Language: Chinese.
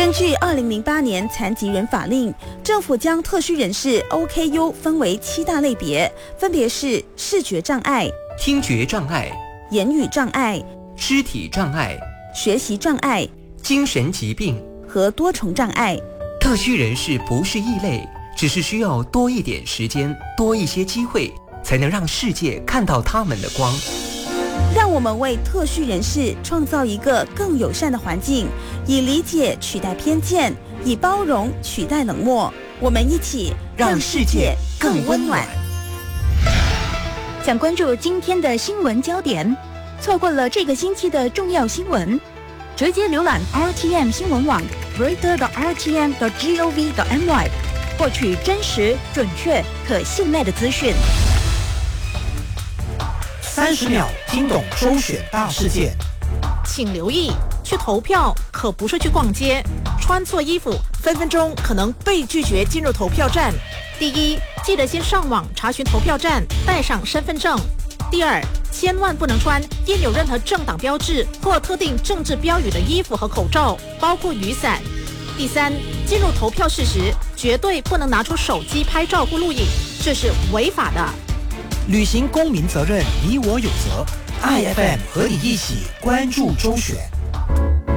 根据2008年残疾人法令，政府将特需人士 OKU 分为7大类别，分别是视觉障碍、 听觉障碍、 言语障碍、 肢体障碍、 学习障碍、 精神疾病和多重障碍。 特需人士不是异类，只是需要多一点时间，多一些机会，才能让世界看到他们的光。 让我们为特需人士创造一个更友善的环境，以理解取代偏见，以包容取代冷漠。我们一起让世界更温暖。 想关注今天的新闻焦点，错过了这个星期的重要新闻，直接浏览 RTM 新闻网 reader.rtm.gov.my， 获取真实、准确、可信赖的资讯。 30秒听懂周选大事件， 请留意，去投票可不是去逛街，穿错衣服分分钟可能被拒绝进入投票站。第一，记得先上网查询投票站，带上身份证。第二，千万不能穿印有任何政党标志或特定政治标语的衣服和口罩，包括雨伞。第三，进入投票室时绝对不能拿出手机拍照或录影，这是违法的。 履行公民责任，你我有责。IFM 和你一起关注周选。